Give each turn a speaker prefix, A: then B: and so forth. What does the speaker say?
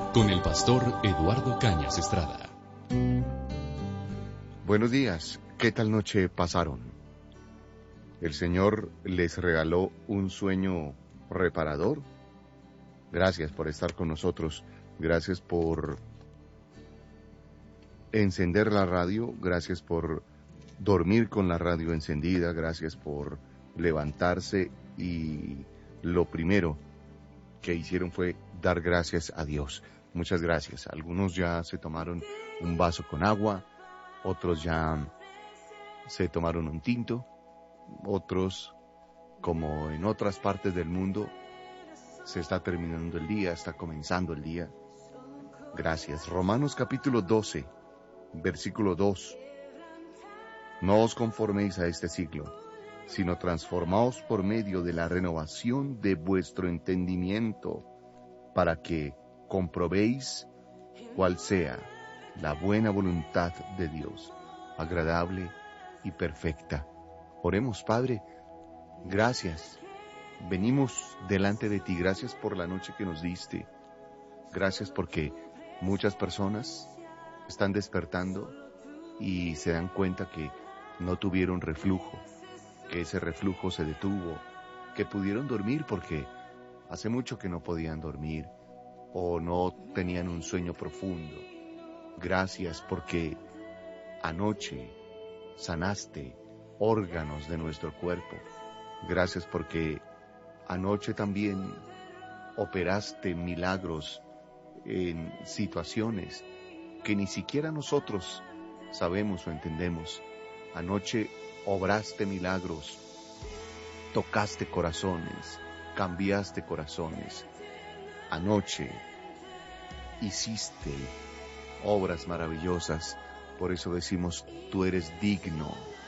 A: con el pastor Eduardo Cañas Estrada.
B: Buenos días, ¿qué tal noche pasaron? ¿El Señor les regaló un sueño reparador? Gracias por estar con nosotros, gracias por encender la radio, gracias por dormir con la radio encendida, gracias por levantarse y lo primero que hicieron fue dar gracias a Dios. Muchas gracias. Algunos ya se tomaron un vaso con agua, otros ya se tomaron un tinto, otros, como en otras partes del mundo, se está terminando el día, está comenzando el día. Gracias. Romanos capítulo 12, versículo 2. No os conforméis a este siglo, sino transformaos por medio de la renovación de vuestro entendimiento, para que comprobéis cuál sea la buena voluntad de Dios, agradable y perfecta. Oremos, Padre, gracias. Venimos delante de ti, gracias por la noche que nos diste. Gracias porque muchas personas están despertando y se dan cuenta que no tuvieron reflujo, que ese reflujo se detuvo, que pudieron dormir porque hace mucho que no podían dormir o no tenían un sueño profundo. Gracias porque anoche sanaste órganos de nuestro cuerpo. Gracias porque anoche también operaste milagros en situaciones que ni siquiera nosotros sabemos o entendemos. Anoche obraste milagros, tocaste corazones, cambiaste corazones. Anoche hiciste obras maravillosas, por eso decimos, tú eres digno